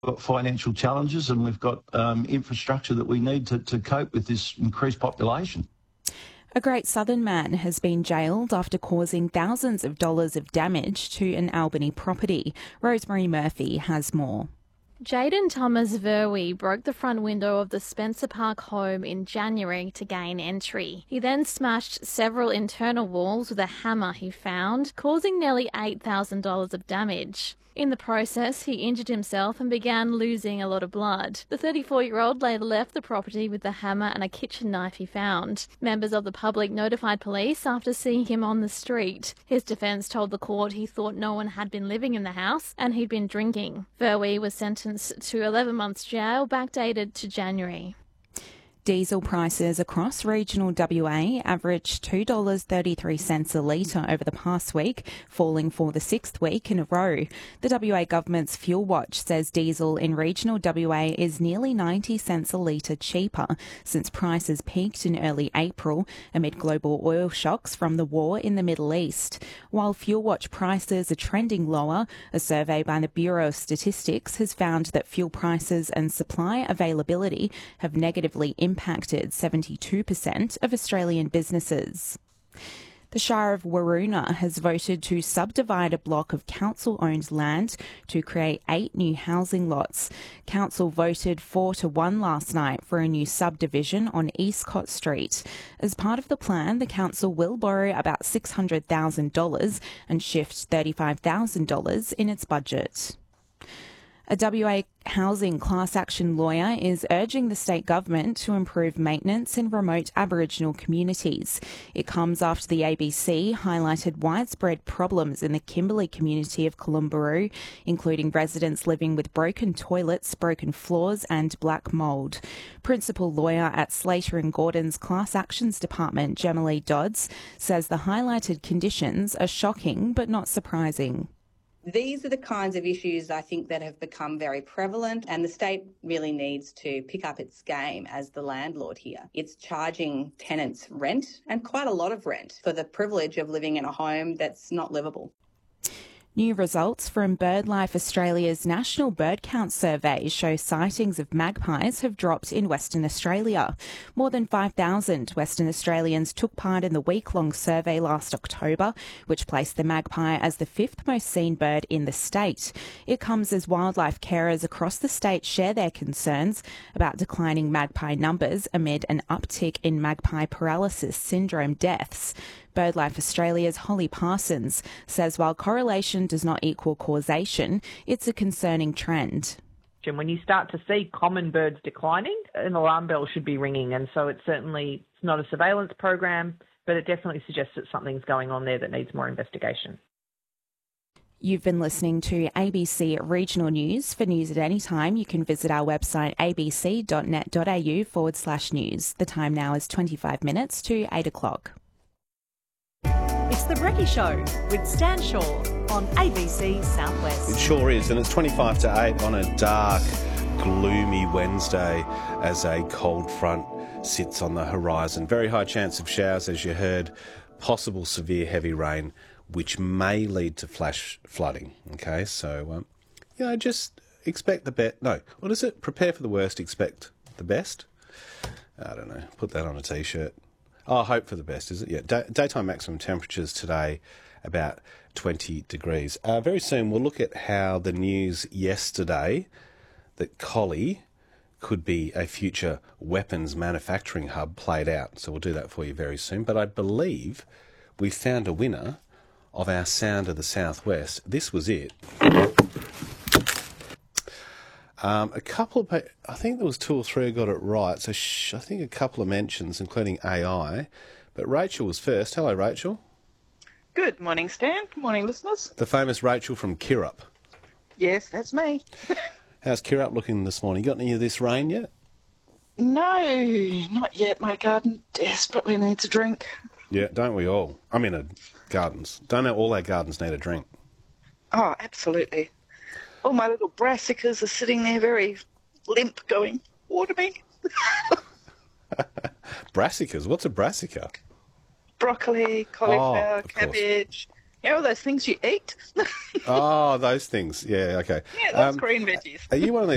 got financial challenges and we've got infrastructure that we need to cope with this increased population. A Great Southern man has been jailed after causing thousands of dollars of damage to an Albany property. Rosemary Murphy has more. Jaden Thomas Verwey broke the front window of the Spencer Park home in January to gain entry. He then smashed several internal walls with a hammer he found, causing nearly $8,000 of damage. In the process, he injured himself and began losing a lot of blood. The 34-year-old later left the property with the hammer and a kitchen knife he found. Members of the public notified police after seeing him on the street. His defence told the court he thought no one had been living in the house and he'd been drinking. Verwey was sentenced to 11 months jail, backdated to January. Diesel prices across regional WA averaged $2.33 a litre over the past week, falling for the sixth week in a row. The WA government's Fuel Watch says diesel in regional WA is nearly 90 cents a litre cheaper since prices peaked in early April amid global oil shocks from the war in the Middle East. While Fuel Watch prices are trending lower, a survey by the Bureau of Statistics has found that fuel prices and supply availability have negatively impacted 72% of Australian businesses. The Shire of Waroona has voted to subdivide a block of council-owned land to create 8 new housing lots. Council voted 4-1 last night for a new subdivision on Eastcott Street. As part of the plan, the council will borrow about $600,000 and shift $35,000 in its budget. A WA housing class action lawyer is urging the state government to improve maintenance in remote Aboriginal communities. It comes after the ABC highlighted widespread problems in the Kimberley community of Columbaroo, including residents living with broken toilets, broken floors and black mould. Principal lawyer at Slater and Gordon's Class Actions Department, Jemalee Dodds, says the highlighted conditions are shocking but not surprising. These are the kinds of issues I think that have become very prevalent, and the state really needs to pick up its game as the landlord here. It's charging tenants rent, and quite a lot of rent, for the privilege of living in a home that's not livable. New results from BirdLife Australia's National Bird Count Survey show sightings of magpies have dropped in Western Australia. More than 5,000 Western Australians took part in the week-long survey last October, which placed the magpie as the 5th most seen bird in the state. It comes as wildlife carers across the state share their concerns about declining magpie numbers amid an uptick in magpie paralysis syndrome deaths. BirdLife Australia's Holly Parsons says while correlation does not equal causation, it's a concerning trend. And when you start to see common birds declining, an alarm bell should be ringing. And so it's not a surveillance program, but it definitely suggests that something's going on there that needs more investigation. You've been listening to ABC Regional News. For news at any time, you can visit our website abc.net.au/news. The time now is 25 minutes to 8 o'clock. It's The Brekkie Show with Stan Shaw on ABC Southwest. It sure is, and it's 25 to 8 on a dark, gloomy Wednesday as a cold front sits on the horizon. Very high chance of showers, as you heard, possible severe heavy rain, which may lead to flash flooding. Okay, so, just expect the best. No, what is it? Prepare for the worst, expect the best? I don't know. Put that on a T-shirt. Oh, hope for the best, is it? Yeah, daytime maximum temperatures today about 20 degrees. Very soon we'll look at how the news yesterday that Collie could be a future weapons manufacturing hub played out. So we'll do that for you very soon. But I believe we found a winner of our Sound of the Southwest. This was it. I think there was 2 or 3 who got it right, so I think a couple of mentions, including AI. But Rachel was first. Hello, Rachel. Good morning, Stan. Good morning, listeners. The famous Rachel from Kirrup. Yes, that's me. How's Kirrup looking this morning? Got any of this rain yet? No, not yet. My garden desperately needs a drink. Yeah, don't we all? I mean, gardens. Don't all our gardens need a drink? Oh, absolutely. All my little brassicas are sitting there very limp going, water me. Brassicas? What's a brassica? Broccoli, cauliflower, cabbage. You know, all those things you eat. Oh, those things. Yeah, okay. Yeah, those green veggies. Are you one of these